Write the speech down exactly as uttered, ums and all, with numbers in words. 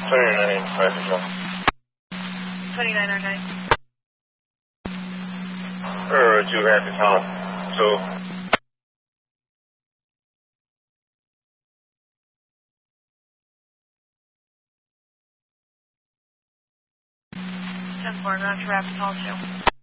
twenty-nine, five control. twenty-nine oh nine. Or two rapid call. So, ten four, round to rapid call two.